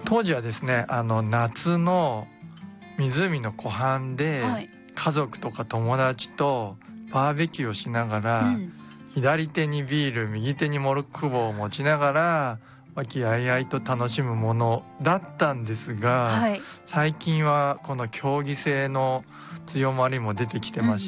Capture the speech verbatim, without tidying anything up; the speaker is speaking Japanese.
当時はですね、あの夏の湖の湖畔で、 はい、 家族とか友達とバーベキューをしながら、 うん、 左手にビール右手にモルック棒を持ちながら和気あいあいと楽しむものだったんですが、 はい、 最近はこの競技性の強まりも出てきてまし